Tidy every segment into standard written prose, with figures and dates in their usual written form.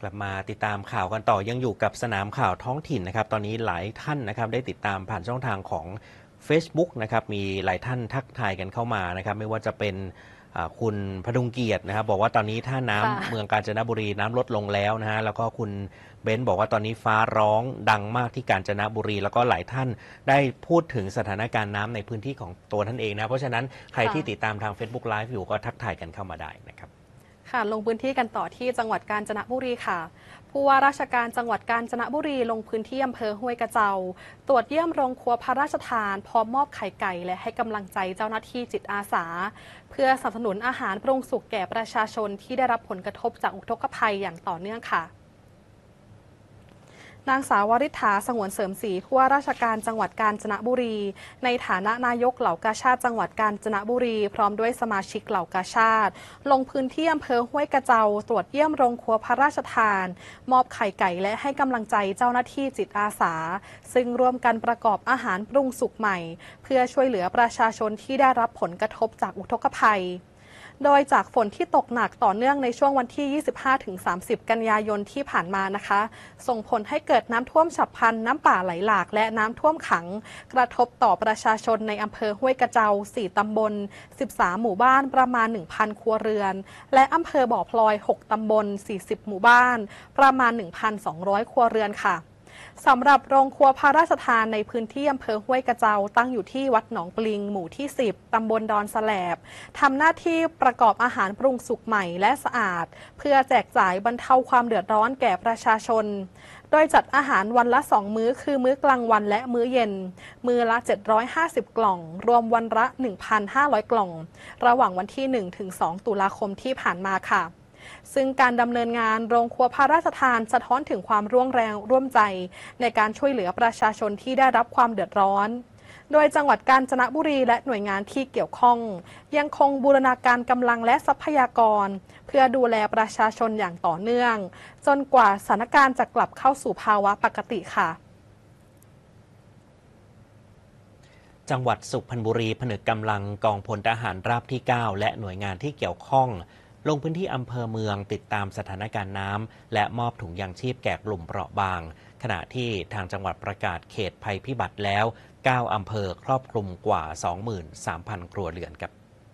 ลับมาติดตามข่าวกันต่อยังอยู่กับสนามข่าวท้องถิ่นนะครับตอนนี้หลายท่านนะครับได้ติดตามผ่านช่องทางของ Facebook นะครับมีหลายท่านทักทายกันเข้ามานะครับไม่ว่าจะเป็นคุณพดุงเกียรตินะครับบอกว่าตอนนี้ท่าน้ำเมืองกาญจนบุรีน้ำลดลงแล้วนะฮะแล้วก็คุณเบนซ์บอกว่าตอนนี้ฟ้าร้องดังมากที่กาญจนบุรีแล้วก็หลายท่านได้พูดถึงสถานการณ์น้ำในพื้นที่ของตัวท่านเองนะเพราะฉะนั้นใครที่ติดตามทาง Facebook Live อยู่ก็ทักทายกันเข้ามาได้นะครับค่ะลงพื้นที่กันต่อที่จังหวัดกาญจนบุรีค่ะผู้ว่าราชการจังหวัดกาญจนบุรีลงพื้นที่อำเภอห้วยกระเจ้าตรวจเยี่ยมโรงครัวพระราชทานพร้อมมอบไข่ไก่และให้กำลังใจเจ้าหน้าที่จิตอาสาเพื่อสนับสนุนอาหารปรุงสุกแก่ประชาชนที่ได้รับผลกระทบจากอุทกภัยอย่างต่อเนื่องค่ะนางสาววริษฐาสงวนเสริมศรีผู้ว่าราชการจังหวัดกาญจนบุรีในฐานะนายกเหล่ากาชาติจังหวัดกาญจนบุรีพร้อมด้วยสมาชิกเหล่ากาชาติลงพื้นที่อำเภอห้วยกระเจ้าตรวจเยี่ยมโรงครัวพระราชทานมอบไข่ไก่และให้กำลังใจเจ้าหน้าที่จิตอาสาซึ่งร่วมกันประกอบอาหารปรุงสุกใหม่เพื่อช่วยเหลือประชาชนที่ได้รับผลกระทบจากอุทกภัยโดยจากฝนที่ตกหนักต่อเนื่องในช่วงวันที่ 25-30 กันยายนที่ผ่านมานะคะส่งผลให้เกิดน้ำท่วมฉับพลันน้ำป่าไหลหลากและน้ำท่วมขังกระทบต่อประชาชนในอำเภอห้วยกระเจ้า 4 ตำบล 13 หมู่บ้านประมาณ 1,000 ครัวเรือนและอำเภอบ่อพลอย 6 ตำบล 40 หมู่บ้านประมาณ 1,200 ครัวเรือนค่ะสำหรับโรงครัวพระราชทานในพื้นที่อำเภอห้วยกระเจ้าตั้งอยู่ที่วัดหนองปลิงหมู่ที่ 10 ตำบลดอนแสลบทำหน้าที่ประกอบอาหารปรุงสุกใหม่และสะอาดเพื่อแจกจ่ายบรรเทาความเดือดร้อนแก่ประชาชนโดยจัดอาหารวันละ 2 มื้อคือมื้อกลางวันและมื้อเย็นมื้อละ 750 กล่องรวมวันละ 1,500 กล่องระหว่างวันที่ 1-2 ตุลาคมที่ผ่านมาค่ะซึ่งการดำเนินงานโรงครัวพระราชทานสะท้อนถึงความร่วมแรงร่วมใจในการช่วยเหลือประชาชนที่ได้รับความเดือดร้อนโดยจังหวัดกาญจนบุรีและหน่วยงานที่เกี่ยวข้องยังคงบูรณาการกำลังและทรัพยากรเพื่อดูแลประชาชนอย่างต่อเนื่องจนกว่าสถานการณ์จะกลับเข้าสู่ภาวะปกติค่ะจังหวัดสุพรรณบุรีผนึกกำลังกองพลทหารราบที่ 9 และหน่วยงานที่เกี่ยวข้องลงพื้นที่อำเภอเมืองติดตามสถานการณ์น้ำและมอบถุงยางชีพแก่กลุ่มเปราะบางขณะที่ทางจังหวัดประกาศเขตภัยพิบัติแล้ว 9 อำเภอครอบคลุมกว่า 23,000 ครัวเรือนครับ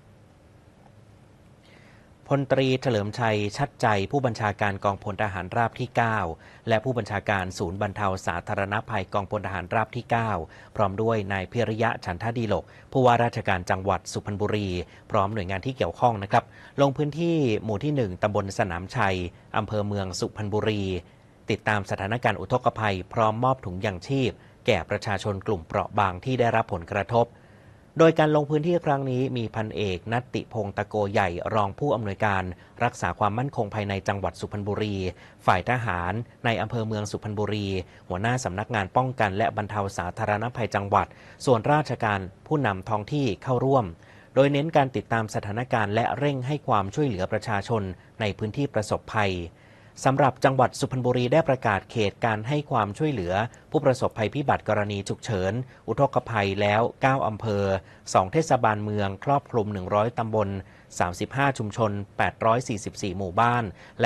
พลตรีเฉลิมชัยชัดใจผู้บัญชาการกองพลทหารราบที่ 9 และผู้บัญชาการศูนย์บรรเทาสาธารณภัยกองพลทหารราบที่ 9 พร้อมด้วยนายพิริยะฉันทดีลกผู้ว่าราชการจังหวัดสุพรรณบุรีพร้อมหน่วยงานที่เกี่ยวข้องนะครับลงพื้นที่หมู่ที่ 1 ตำบลสนามชัยอำเภอเมืองสุพรรณบุรีติดตามสถานการณ์อุทกภัยพร้อมมอบถุงยางชีพแก่ประชาชนกลุ่มเปราะบางที่ได้รับผลกระทบโดยการลงพื้นที่ครั้งนี้มีพันเอกณัตติพงษ์ตะโกใหญ่รองผู้อำนวยการรักษาความมั่นคงภายในจังหวัดสุพรรณบุรีฝ่ายทหารในอำเภอเมืองสุพรรณบุรีหัวหน้าสำนักงานป้องกันและบรรเทาสาธารณภัยจังหวัดส่วนราชการผู้นำท้องที่เข้าร่วมโดยเน้นการติดตามสถานการณ์และเร่งให้ความช่วยเหลือประชาชนในพื้นที่ประสบภัยสำหรับจังหวัดสุพรรณบุรีได้ประกาศเขตการให้ความช่วยเหลือผู้ประสบภัยพิบัติกรณีฉุกเฉินอุทกภัยแล้ว 9 อำเภอ 2 เทศบาลเมืองครอบคลุม 100 ตำบล 35 ชุมชน 844 หมู่บ้านและ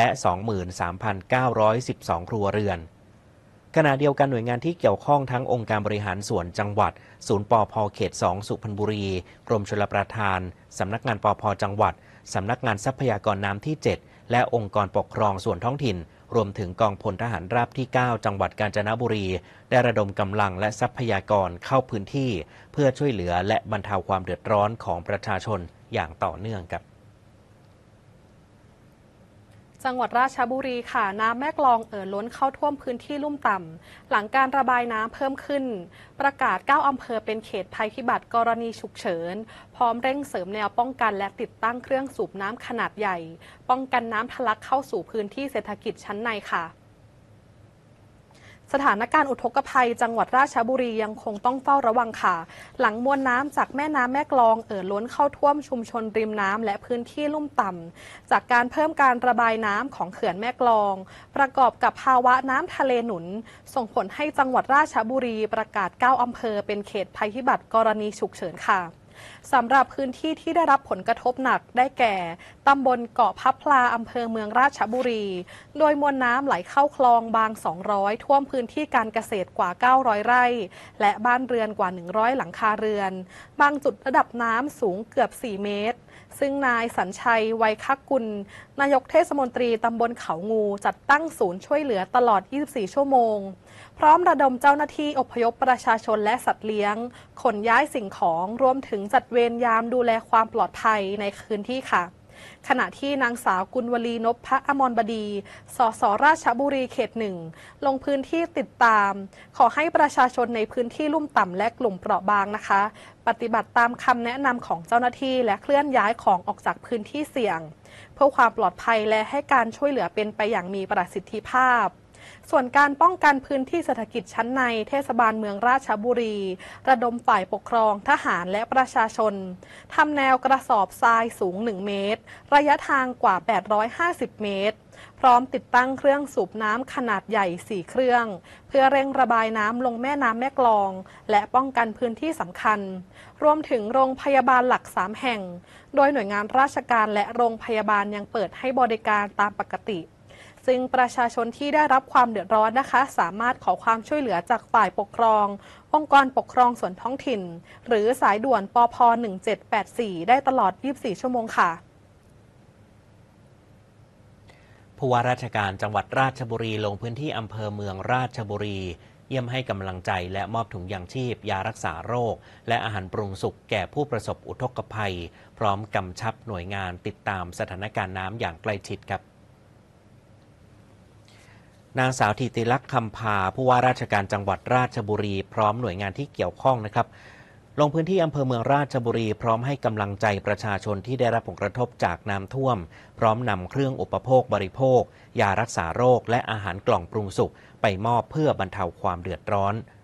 23,912 ครัวเรือนขณะเดียวกันหน่วยงานที่เกี่ยวข้องทั้งองค์การบริหารส่วนจังหวัดศูนย์ปภ.เขต 2 สุพรรณบุรีกรมชลประทานสำนักงานปภ.จังหวัดสำนักงานทรัพยากรน้ำที่ 7และองค์กรปกครองส่วนท้องถิ่นรวมถึงกองพลทหารราบที่ 9 จังหวัดกาญจนบุรีได้ระดมกำลังและทรัพยากรเข้าพื้นที่เพื่อช่วยเหลือและบรรเทาความเดือดร้อนของประชาชนอย่างต่อเนื่องครับจังหวัดราชบุรีค่ะน้ำแม่กลองล้นเข้าท่วมพื้นที่ลุ่มต่ำหลังการระบายน้ำเพิ่มขึ้นประกาศ 9 อำเภอเป็นเขตภัยพิบัติกรณีฉุกเฉินพร้อมเร่งเสริมแนวป้องกันและติดตั้งเครื่องสูบน้ำขนาดใหญ่ป้องกันน้ำทะลักเข้าสู่พื้นที่เศรษฐกิจชั้นในค่ะสถานการณ์อุทกภัยจังหวัดราชบุรียังคงต้องเฝ้าระวังค่ะหลังมวลน้ำจากแม่น้ำแม่กลองล้นเข้าท่วมชุมชนริมน้ำและพื้นที่ลุ่มต่ำจากการเพิ่มการระบายน้ำของเขื่อนแม่กลองประกอบกับภาวะน้ำทะเลหนุนส่งผลให้จังหวัดราชบุรีประกาศ 9 อำเภอเป็นเขตภัยพิบัติกรณีฉุกเฉินค่ะสำหรับพื้นที่ที่ได้รับผลกระทบหนักได้แก่ตำบลเกาะพับพลาอำเภอเมืองราชบุรี โดยมวลน้ำไหลเข้าคลองบาง 200 ท่วมพื้นที่การเกษตรกว่า 900 ไร่ และบ้านเรือนกว่า 100 หลังคาเรือน บางจุดระดับน้ำสูงเกือบ 4 เมตร ซึ่งนายสัญชัย ไวยคักกุล นายกเทศมนตรีตำบลเขางูจัดตั้งศูนย์ช่วยเหลือตลอด 24 ชั่วโมง พร้อมระดมเจ้าหน้าที่อพยพประชาชนและสัตว์เลี้ยง ขนย้ายสิ่งของ รวมถึงจัดเวรยามดูแลความปลอดภัยในพื้นที่ค่ะ ขณะที่นางสาวกุลวลีนพอมรบดี สสราชบุรีเขตหนึ่ง ลงพื้นที่ติดตาม ขอให้ประชาชนในพื้นที่ลุ่มต่ำและกลุ่มเปราะบางนะคะ ปฏิบัติตามคำแนะนำของเจ้าหน้าที่และเคลื่อนย้ายของออกจากพื้นที่เสี่ยง เพื่อความปลอดภัยและให้การช่วยเหลือเป็นไปอย่างมีประสิทธิภาพ ส่วนการป้องกันพื้นที่เศรษฐกิจชั้นในเทศบาลเมืองราชบุรี ระดมฝ่ายปกครองทหารและประชาชนทำแนวกระสอบทรายสูง 1 เมตร ระยะทางกว่า 850 เมตร พร้อมติดตั้งเครื่องสูบน้ำขนาดใหญ่ 4 เครื่อง เพื่อเร่งระบายน้ำลงแม่น้ำแม่กลอง และป้องกันพื้นที่สำคัญ รวมถึงโรงพยาบาลหลัก 3 แห่ง โดยหน่วยงานราชการและโรงพยาบาลยังเปิดให้บริการตามปกติซึ่งประชาชนที่ได้รับความเดือดร้อนนะคะสามารถขอความช่วยเหลือจากฝ่ายปกครององค์กรปกครองส่วนท้องถิ่นหรือสายด่วนปพ1784ได้ตลอด 24 ชั่วโมงค่ะผู้ว่าราชการจังหวัดราชบุรีลงพื้นที่อำเภอเมืองราชบุรีเยี่ยมให้กำลังใจและมอบถุงยางชีพยารักษาโรคและอาหารปรุงสุกแก่ผู้ประสบอุทกภัยพร้อมกำชับหน่วยงานติดตามสถานการณ์น้ำอย่างใกล้ชิดครับนางสาวธิติลักษณ์คำพาผู้ว่าราชการจังหวัดราชบุรีพร้อมหน่วยงานที่เกี่ยวข้องนะครับลงพื้นที่อำเภอเมืองราชบุรีพร้อมให้กำลังใจประชาชนที่ได้รับผลกระทบจากน้ำท่วมพร้อมนำเครื่องอุปโภคบริโภคยารักษาโรคและอาหารกล่องปรุงสุกไปมอบเพื่อบรรเทาความเดือดร้อน